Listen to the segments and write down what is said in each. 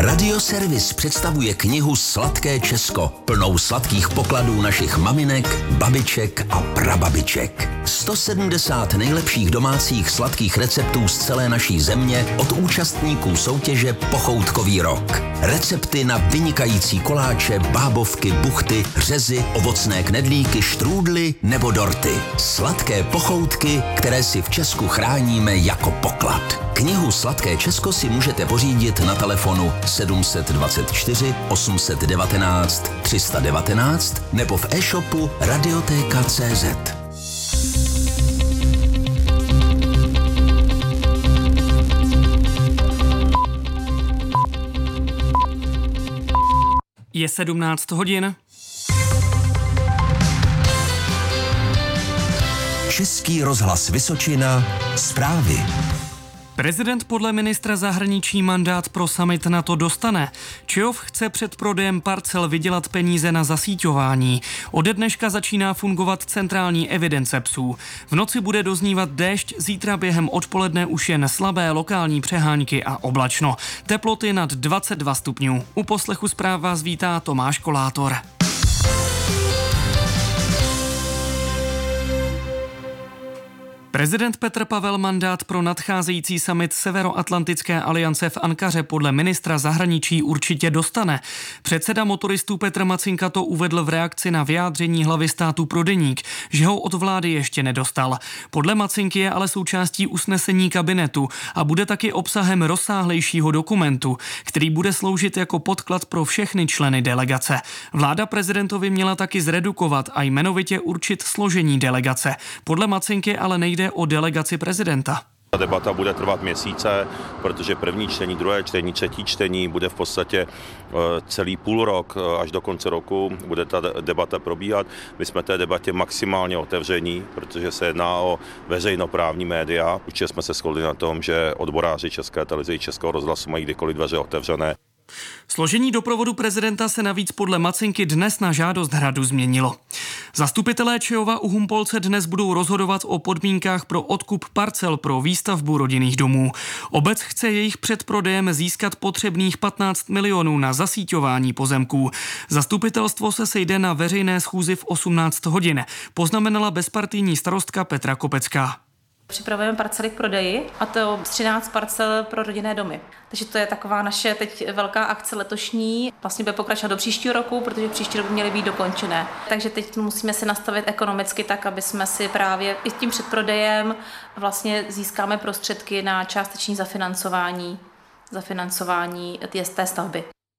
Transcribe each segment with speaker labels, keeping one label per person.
Speaker 1: Radioservis představuje knihu Sladké Česko, plnou sladkých pokladů našich maminek, babiček a prababiček. 170 nejlepších domácích sladkých receptů z celé naší země od účastníků soutěže Pochoutkový rok. Recepty na vynikající koláče, bábovky, buchty, řezy, ovocné knedlíky, štrůdly nebo dorty. Sladké pochoutky, které si v Česku chráníme jako poklad. Knihu Sladké Česko si můžete pořídit na telefonu 724 819 319 nebo v e-shopu Radioteka.cz.
Speaker 2: Je 17 hodin.
Speaker 1: Český rozhlas Vysočina. Zprávy.
Speaker 2: Prezident podle ministra zahraničí mandát pro summit NATO dostane. Čejov chce před prodejem parcel vydělat peníze na zasíťování. Ode dneška začíná fungovat centrální evidence psů. V noci bude doznívat déšť, zítra během odpoledne už jen slabé lokální přehánky a oblačno. Teploty nad 22 stupňů. U poslechu zpráv vás vítá Tomáš Kolátor. Prezident Petr Pavel mandát pro nadcházející summit Severoatlantické aliance v Ankaře podle ministra zahraničí určitě dostane. Předseda motoristů Petr Macinka to uvedl v reakci na vyjádření hlavy státu pro Deník, že ho od vlády ještě nedostal. Podle Macinky je ale součástí usnesení kabinetu a bude taky obsahem rozsáhlejšího dokumentu, který bude sloužit jako podklad pro všechny členy delegace. Vláda prezidentovi měla taky zredukovat a jmenovitě určit složení delegace. Podle Macinky ale nejde o delegaci prezidenta.
Speaker 3: Ta debata bude trvat měsíce, protože první čtení, druhé čtení, třetí čtení bude v podstatě celý půl rok, až do konce roku bude ta debata probíhat. My jsme té debatě maximálně otevření, protože se jedná o veřejnoprávní média. Určitě jsme se shodli na tom, že odboráři České televize i Českého rozhlasu mají kdykoliv dveře otevřené.
Speaker 2: Složení doprovodu prezidenta se navíc podle Macinky dnes na žádost Hradu změnilo. Zastupitelé Čejova u Humpolce dnes budou rozhodovat o podmínkách pro odkup parcel pro výstavbu rodinných domů. Obec chce jejich před prodejem získat potřebných 15 milionů na zasíťování pozemků. Zastupitelstvo se sejde na veřejné schůzi v 18 hodin, poznamenala bezpartijní starostka Petra Kopecká.
Speaker 4: Připravujeme parcely k prodeji a to 13 parcel pro rodinné domy. Takže to je taková naše teď velká akce letošní. Vlastně bude pokračovat do příštího roku, protože příští rok by měly být dokončené. Takže teď musíme si nastavit ekonomicky tak, aby jsme si právě i tím předprodejem vlastně získáme prostředky na částečné zafinancování té stavby.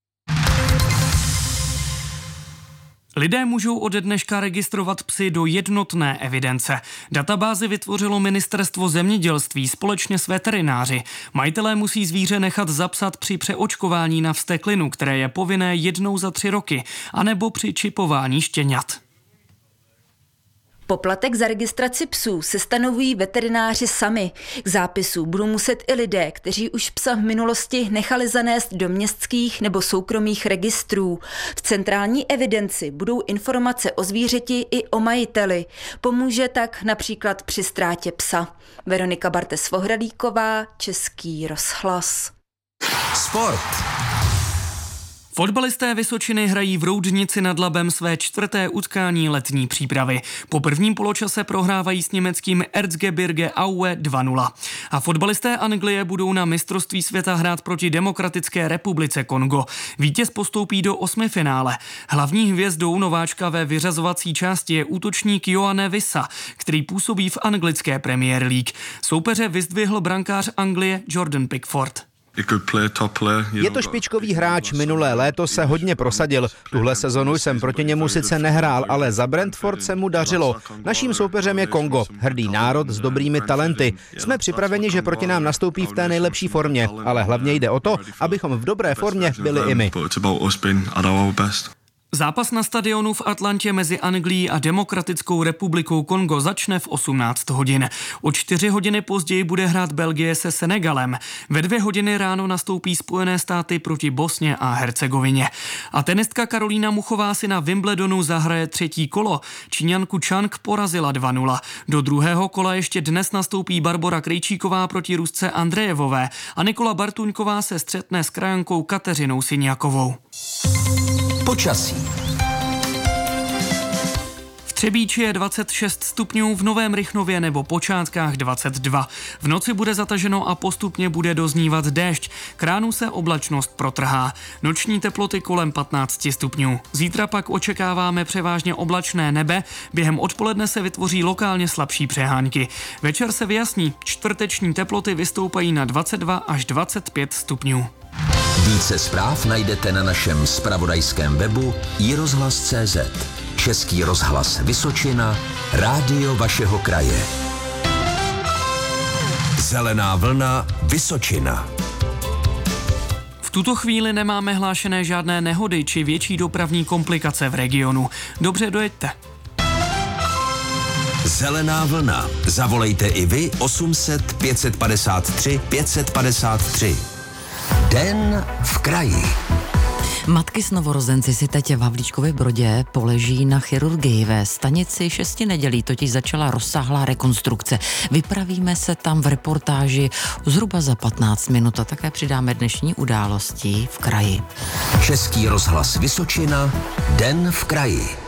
Speaker 2: Lidé můžou ode dneška registrovat psy do jednotné evidence. Databázi vytvořilo Ministerstvo zemědělství společně s veterináři. Majitelé musí zvíře nechat zapsat při přeočkování na vzteklinu, které je povinné jednou za 3 roky, anebo při čipování štěňat.
Speaker 5: Poplatek za registraci psů se stanovují veterináři sami. K zápisu budou muset i lidé, kteří už psa v minulosti nechali zanést do městských nebo soukromých registrů. V centrální evidenci budou informace o zvířeti i o majiteli. Pomůže tak například při ztrátě psa. Veronika Bartes-Vohradíková, Český rozhlas.
Speaker 1: Sport.
Speaker 2: Fotbalisté Vysočiny hrají v Roudnici nad Labem své 4. utkání letní přípravy. Po prvním poločase prohrávají s německým Erzgebirge Aue 2-0. A fotbalisté Anglie budou na mistrovství světa hrát proti Demokratické republice Kongo. Vítěz postoupí do 8. finále. Hlavní hvězdou nováčka ve vyřazovací části je útočník Ioane Wissa, který působí v anglické Premier League. Soupeře vyzdvihl brankář Anglie Jordan Pickford.
Speaker 6: Je to špičkový hráč, minulé léto se hodně prosadil. Tuhle sezonu jsem proti němu sice nehrál, ale za Brentford se mu dařilo. Naším soupeřem je Kongo, hrdý národ s dobrými talenty. Jsme připraveni, že proti nám nastoupí v té nejlepší formě, ale hlavně jde o to, abychom v dobré formě byli i my.
Speaker 2: Zápas na stadionu v Atlantě mezi Anglií a Demokratickou republikou Kongo začne v 18 hodin. O 4 hodiny později bude hrát Belgie se Senegalem. Ve 2 hodiny ráno nastoupí Spojené státy proti Bosně a Hercegovině. A tenistka Karolína Muchová si na Wimbledonu zahraje 3. kolo. Číňanku Chang porazila 2-0. Do 2. kola ještě dnes nastoupí Barbora Krejčíková proti Rusce Andrejevové a Nikola Bartuňková se střetne s krajankou Kateřinou Siniakovou.
Speaker 1: Počasí.
Speaker 2: V Třebíči je 26 stupňů, v Novém Rychnově nebo Počátkách 22. V noci bude zataženo a postupně bude doznívat déšť. K ránu se oblačnost protrhá. Noční teploty kolem 15 stupňů. Zítra pak očekáváme převážně oblačné nebe, během odpoledne se vytvoří lokálně slabší přehánky. Večer se vyjasní, čtvrteční teploty vystoupají na 22 až 25 stupňů.
Speaker 1: Více zpráv najdete na našem zpravodajském webu iRozhlas.cz. Český rozhlas Vysočina, rádio vašeho kraje. Zelená vlna Vysočina.
Speaker 2: V tuto chvíli nemáme hlášené žádné nehody či větší dopravní komplikace v regionu. Dobře dojeďte.
Speaker 1: Zelená vlna. Zavolejte i vy 800 553 553. Den v kraji.
Speaker 7: Matky s novorozenci si teď v Havlíčkově Brodě poleží na chirurgii. Ve stanici 6 nedělí totiž začala rozsáhlá rekonstrukce. Vypravíme se tam v reportáži zhruba za 15 minut a také přidáme dnešní události v kraji.
Speaker 1: Český rozhlas Vysočina, Den v kraji.